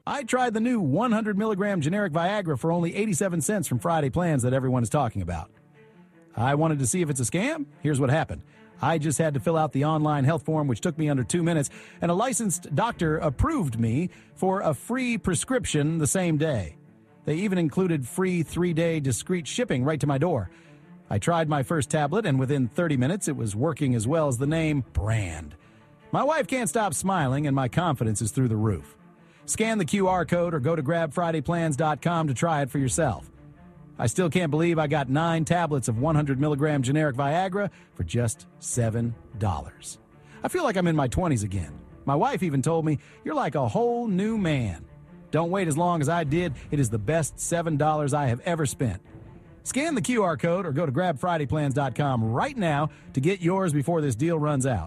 I tried the new 100 milligram generic Viagra for only 87 cents from Friday Plans that everyone is talking about. I wanted to see if it's a scam. Here's what happened. I just had to fill out the online health form, which took me under 2 minutes, and a licensed doctor approved me for a free prescription the same day. They even included free 3-day discreet shipping right to my door. I tried my first tablet, and within 30 minutes, it was working as well as the name brand. My wife can't stop smiling, and my confidence is through the roof. Scan the QR code or go to grabfridayplans.com to try it for yourself. I still can't believe I got 9 tablets of 100 milligram generic Viagra for just $7. I feel like I'm in my 20s again. My wife even told me, "You're like a whole new man." Don't wait as long as I did. It is the best $7 I have ever spent. Scan the QR code or go to grabfridayplans.com right now to get yours before this deal runs out.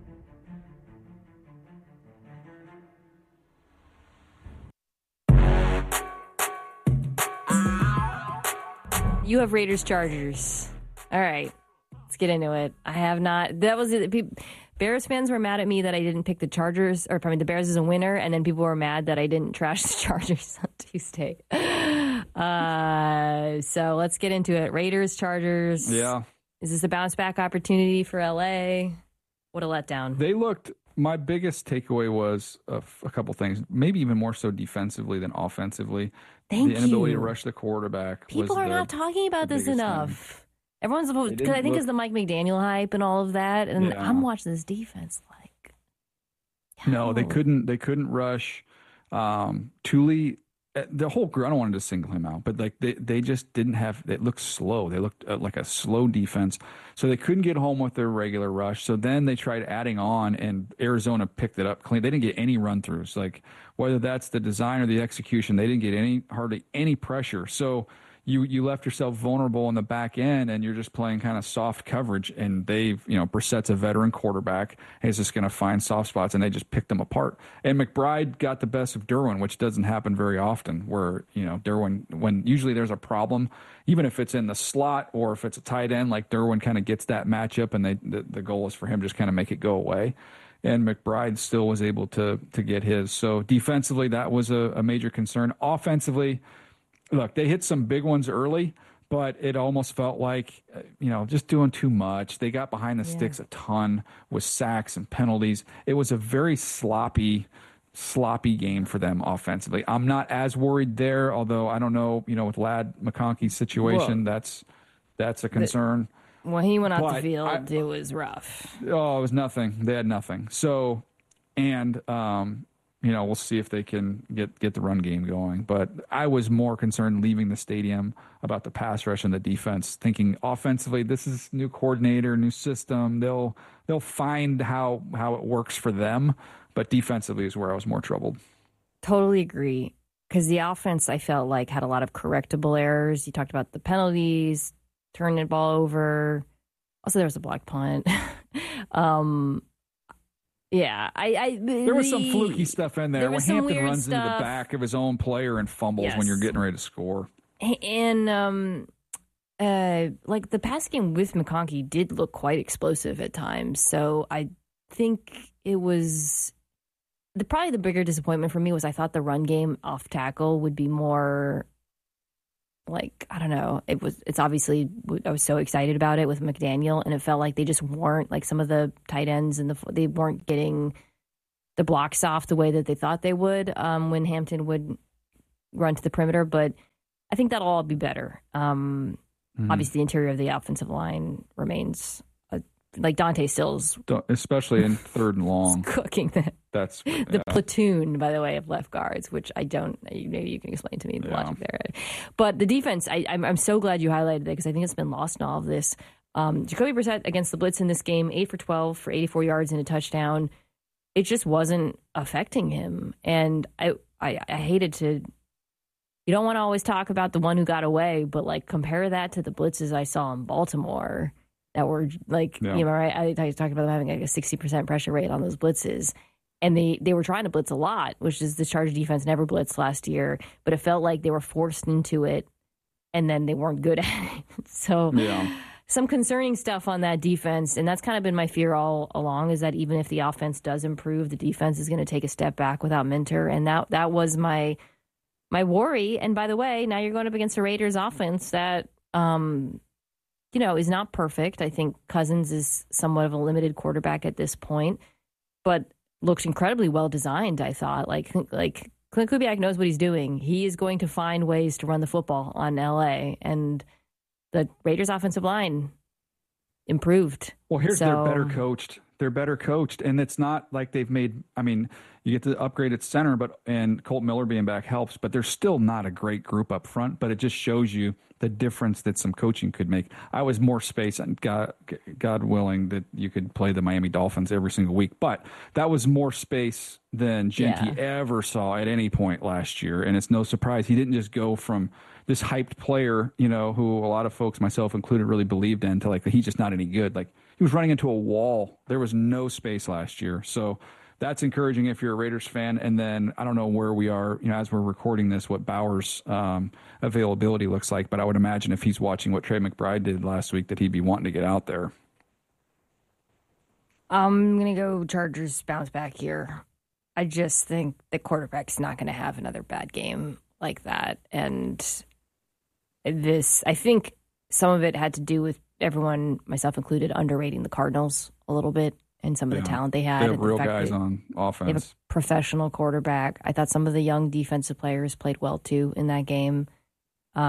You have Raiders Chargers. All right, let's get into it. I have not. That was it. Bears fans were mad at me that I didn't pick the Chargers, or the Bears as a winner, and then people were mad that I didn't trash the Chargers on Tuesday. So let's get into it. Raiders, Chargers. Yeah. Is this a bounce back opportunity for LA? What a letdown. They looked. My biggest takeaway was a couple things, maybe even more so defensively than offensively. The inability to rush the quarterback. People are not talking about this enough. Everyone's supposed, because I think it's the Mike McDaniel hype and all of that, and yeah. I'm watching this defense like. No, they couldn't rush. Thule, the whole group. I don't want to single him out, but like they just didn't have. It looked slow. They looked like a slow defense, so they couldn't get home with their regular rush. So then they tried adding on, and Arizona picked it up clean. They didn't get any run throughs. Like whether that's the design or the execution, they didn't get hardly any pressure. So you left yourself vulnerable in the back end, and you're just playing kind of soft coverage. And Brissett's a veteran quarterback. He's just going to find soft spots, and they just picked them apart. And McBride got the best of Derwin, which doesn't happen very often, where, Derwin, when usually there's a problem, even if it's in the slot or if it's a tight end, like Derwin kind of gets that matchup, and the goal is for him just kind of make it go away. And McBride still was able to get his. So defensively, that was a major concern. Offensively, look, they hit some big ones early, but it almost felt like, just doing too much. They got behind the sticks a ton with sacks and penalties. It was a very sloppy game for them offensively. I'm not as worried there, although I don't know, with Ladd McConkey's situation, that's a concern. When he went off the field, it was rough. Oh, it was nothing. They had nothing. So, and we'll see if they can get the run game going. But I was more concerned leaving the stadium about the pass rush and the defense, thinking offensively, this is new coordinator, new system. They'll find how it works for them. But defensively is where I was more troubled. Totally agree. Because the offense, I felt like, had a lot of correctable errors. You talked about the penalties, turning the ball over. Also, there was a blocked punt. Yeah, there was some fluky stuff in there when Hampton runs into the back of his own player and fumbles when you're getting ready to score. And like the pass game with McConkey did look quite explosive at times. So I think it was probably the bigger disappointment for me was I thought the run game off tackle would be more. Like, I don't know. It's obviously, I was so excited about it with McDaniel, and it felt like they just weren't, like some of the tight ends they weren't getting the blocks off the way that they thought they would when Hampton would run to the perimeter. But I think that'll all be better. Obviously, the interior of the offensive line remains like Dante Stills, especially in third and long, cooking that. That's the platoon, by the way, of left guards, which I don't. Maybe you can explain to me the logic there. But the defense, I'm so glad you highlighted it because I think it's been lost in all of this. Jacoby Brissett against the blitz in this game, 8 for 12 for 84 yards and a touchdown. It just wasn't affecting him, and I hated to. You don't want to always talk about the one who got away, but like compare that to the blitzes I saw in Baltimore. That were like, right? I talked about them having like a 60% pressure rate on those blitzes. And they were trying to blitz a lot, which is the Charger defense never blitzed last year. But it felt like they were forced into it, and then they weren't good at it. So some concerning stuff on that defense, and that's kind of been my fear all along, is that even if the offense does improve, the defense is going to take a step back without Minter, and that was my worry. And by the way, now you're going up against a Raiders offense that is not perfect. I think Cousins is somewhat of a limited quarterback at this point, but looks incredibly well designed, I thought. Like Clint Kubiak knows what he's doing. He is going to find ways to run the football on LA, and the Raiders offensive line improved. Well, they're better coached. They're better coached, and it's not like they've made. I mean, you get the upgrade at center, and Colt Miller being back helps, but they're still not a great group up front. But it just shows you the difference that some coaching could make. I was more space, and God willing that you could play the Miami Dolphins every single week, but that was more space than Genty ever saw at any point last year, and it's no surprise he didn't just go from this hyped player, who a lot of folks, myself included, really believed in, to like he's just not any good. Like, he was running into a wall. There was no space last year. So that's encouraging if you're a Raiders fan. And then I don't know where we are, as we're recording this, what Bauer's availability looks like. But I would imagine if he's watching what Trey McBride did last week, that he'd be wanting to get out there. I'm going to go Chargers bounce back here. I just think the quarterback's not going to have another bad game like that. And I think some of it had to do with everyone, myself included, underrating the Cardinals a little bit and some of the talent they had. They have real guys on offense. They have a professional quarterback. I thought some of the young defensive players played well, too, in that game. But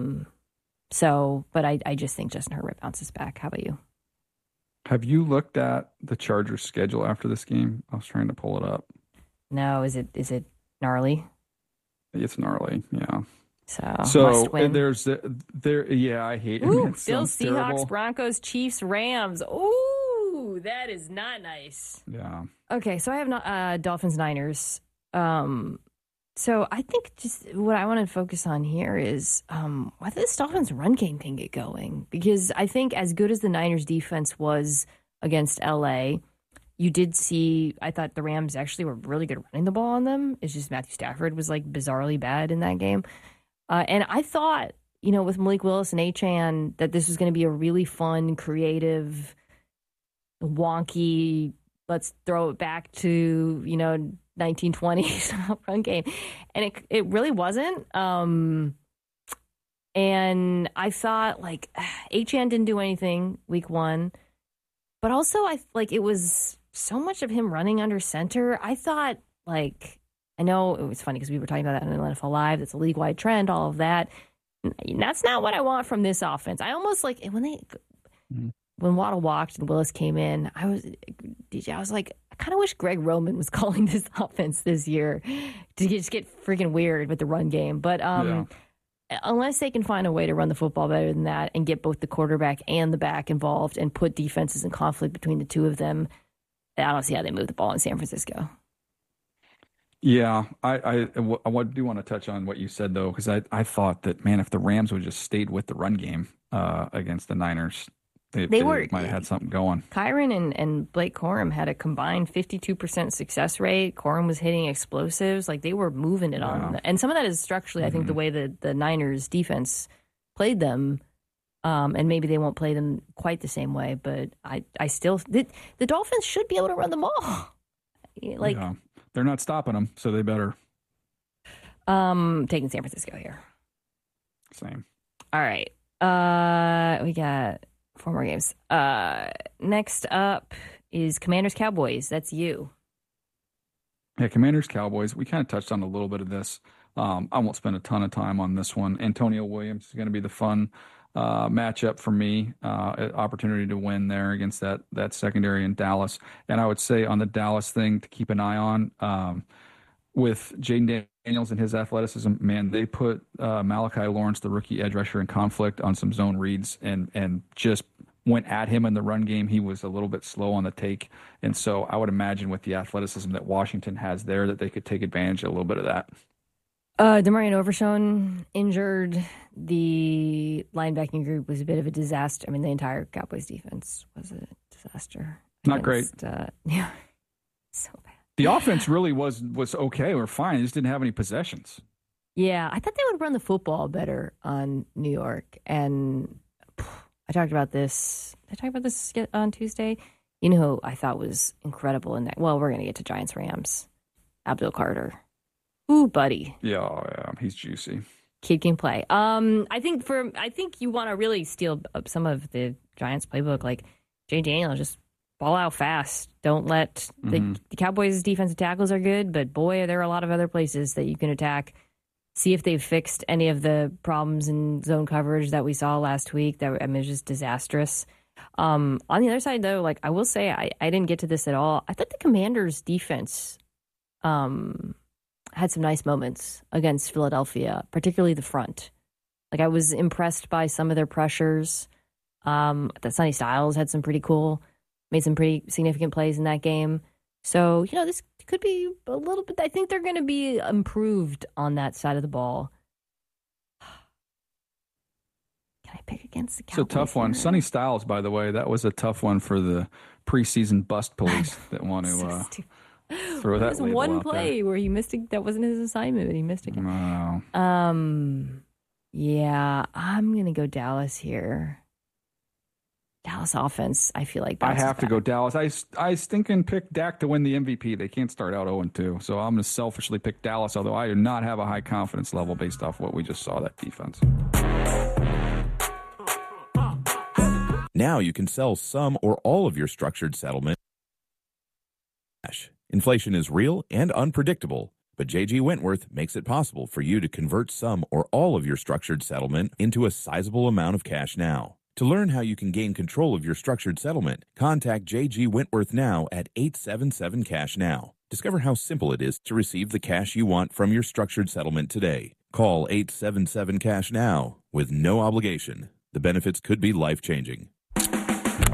I just think Justin Herbert bounces back. How about you? Have you looked at the Chargers' schedule after this game? I was trying to pull it up. No, is it gnarly? It's gnarly, yeah. Must win. I hate it. Bills, Seahawks, terrible. Broncos, Chiefs, Rams. Ooh, that is not nice. Yeah. Okay, so I have Dolphins, Niners. So I think just what I want to focus on here is whether this Dolphins run game can get going. Because I think as good as the Niners defense was against LA, you did see, I thought the Rams actually were really good running the ball on them. It's just Matthew Stafford was like bizarrely bad in that game. And I thought, with Malik Willis and Achane, that this was going to be a really fun, creative, wonky, let's throw it back to, 1920s run game. And it really wasn't. And I thought, Achane didn't do anything week one. But also, it was so much of him running under center. I thought, I know it was funny because we were talking about that on NFL Live. That's a league-wide trend, all of that. That's not what I want from this offense. I almost when Waddle walked and Willis came in, I was like, I kind of wish Greg Roman was calling this offense this year to just get freaking weird with the run game. But unless they can find a way to run the football better than that and get both the quarterback and the back involved and put defenses in conflict between the two of them, I don't see how they move the ball in San Francisco. Yeah, I do want to touch on what you said, though, because I thought that, man, if the Rams would just stayed with the run game against the Niners, they might have had something going. Kyren and Blake Corum had a combined 52% success rate. Corum was hitting explosives. They were moving it on them. And some of that is structurally, I think, the way the Niners defense played them. And maybe they won't play them quite the same way, but I still the Dolphins should be able to run the ball. They're not stopping them, so they better. Taking San Francisco here. Same. All right. We got 4 more games. Next up is Commanders Cowboys. That's you. Yeah, Commanders Cowboys. We kind of touched on a little bit of this. I won't spend a ton of time on this one. Antonio Williams is going to be the fun matchup for me, opportunity to win there against that secondary in Dallas. And I would say on the Dallas thing to keep an eye on, with Jaden Daniels and his athleticism, man, they put Malachi Lawrence, the rookie edge rusher, in conflict on some zone reads and just went at him in the run game. He was a little bit slow on the take. And so I would imagine with the athleticism that Washington has there that they could take advantage of a little bit of that. DeMarion Overshown injured. The linebacking group was a bit of a disaster. I mean, the entire Cowboys defense was a disaster. Not great. Yeah, so bad. The offense really was okay or fine. They just didn't have any possessions. Yeah, I thought they would run the football better on New York. And I talked about this. Did I talk about this on Tuesday? You know who I thought was incredible in that? Well, we're going to get to Giants-Rams. Abdul Carter. Ooh, buddy. Yeah, he's juicy. Kid can play. I think you want to really steal up some of the Giants playbook. Like Jay Daniels, just ball out fast. Don't let the Cowboys' defensive tackles are good, but boy, there are a lot of other places that you can attack. See if they've fixed any of the problems in zone coverage that we saw last week. That, I mean, it was just disastrous. On the other side, though, like I will say, I didn't get to this at all. I thought the Commanders' defense had some nice moments against Philadelphia, particularly the front. Like I was impressed by some of their pressures. That Sonny Styles had some pretty cool, made some pretty significant plays in that game. So, this could be a little bit, I think they're going to be improved on that side of the ball. Can I pick against the Cowboys? It's a tough one. Sonny Styles, by the way, that was a tough one for the preseason bust police that want to throw that label one out play there. where he missed that wasn't his assignment, but he missed again. Wow. Yeah, I'm going to go Dallas here. Dallas offense, I feel like I have to back. go Dallas. I stinking picked Dak to win the MVP. They can't start out 0-2, so I'm going to selfishly pick Dallas, although I do not have a high confidence level based off what we just saw, that defense. Now you can sell some or all of your structured settlement. Inflation is real and unpredictable, but J.G. Wentworth makes it possible for you to convert some or all of your structured settlement into a sizable amount of cash now. To learn how you can gain control of your structured settlement, contact J.G. Wentworth now at 877-CASH-NOW. Discover how simple it is to receive the cash you want from your structured settlement today. Call 877-CASH-NOW with no obligation. The benefits could be life-changing.